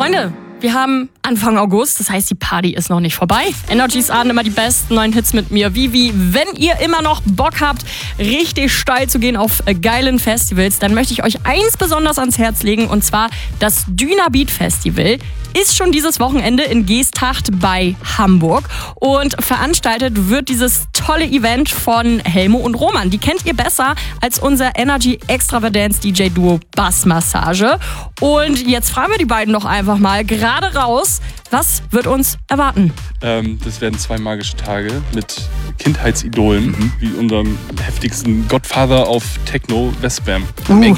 Freunde, wir haben Anfang August, das heißt, die Party ist noch nicht vorbei. Energys ahnen immer die besten neuen Hits mit mir. Vivi, wenn ihr immer noch Bock habt, richtig steil zu gehen auf geilen Festivals, dann möchte ich euch eins besonders ans Herz legen, und zwar das Dynabeat Festival. Ist schon dieses Wochenende in Geesthacht bei Hamburg und veranstaltet wird dieses tolle Event von Helmo und Roman. Die kennt ihr besser als unser Energy Extravaganza DJ Duo Bassmassage. Und jetzt fragen wir die beiden doch einfach mal gerade raus, was wird uns erwarten? Das werden 2 magische Tage mit Kindheitsidolen, wie unserem heftigsten Godfather auf Techno, Westbam.